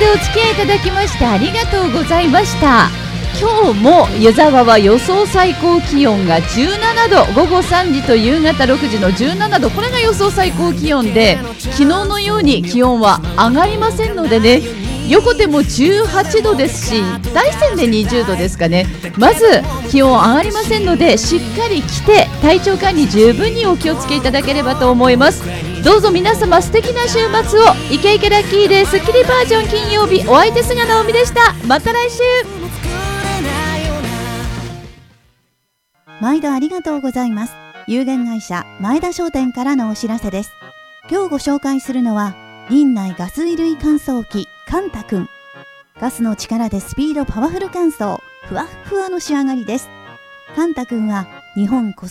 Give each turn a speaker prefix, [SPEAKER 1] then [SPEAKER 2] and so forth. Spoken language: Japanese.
[SPEAKER 1] でお付き合いいただきましてありがとうございました。今日も湯沢は予想最高気温が17度、午後3時と夕方6時の17度、これが予想最高気温で、昨日のように気温は上がりませんのでね、横手も18度ですし、大山で20度ですかね。まず気温上がりませんので、しっかり着て体調管理十分にお気をつけいただければと思います。どうぞ皆様素敵な週末を。イケイケラッキーでスッキリバージョン金曜日、お相手菅直美でした。また来週。
[SPEAKER 2] 毎度ありがとうございます。有限会社前田商店からのお知らせです。今日ご紹介するのは林内ガス衣類乾燥機カンタ君。ガスの力でスピードパワフル乾燥、ふわっふわの仕上がりです。カンタ君は日本